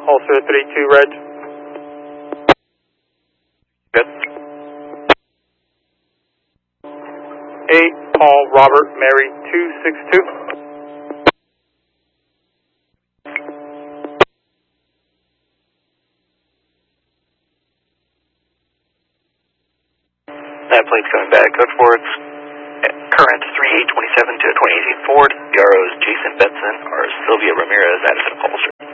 Ulster 32 Reg. Good. 8 Paul Robert Mary 262. That plane's coming back. Code forwards. Current 3827 to 2018 forward. BROs Jason Benson or Sylvia Ramirez, Addison Ulster.